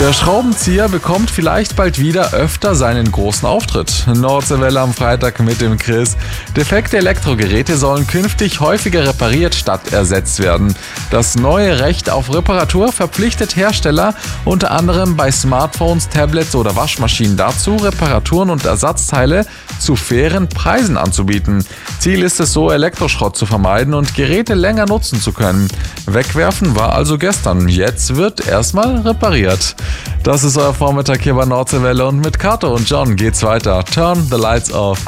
Der Schraubenzieher bekommt vielleicht bald wieder öfter seinen großen Auftritt. Nordseewelle am Freitag mit dem Chris. Defekte Elektrogeräte sollen künftig häufiger repariert statt ersetzt werden. Das neue Recht auf Reparatur verpflichtet Hersteller unter anderem bei Smartphones, Tablets oder Waschmaschinen dazu, Reparaturen und Ersatzteile zu fairen Preisen anzubieten. Ziel ist es so, Elektroschrott zu vermeiden und Geräte länger nutzen zu können. Wegwerfen war also gestern, jetzt wird erstmal repariert. Das ist euer Vormittag hier bei Nordseewelle und mit Kato und John geht's weiter. Turn the lights off.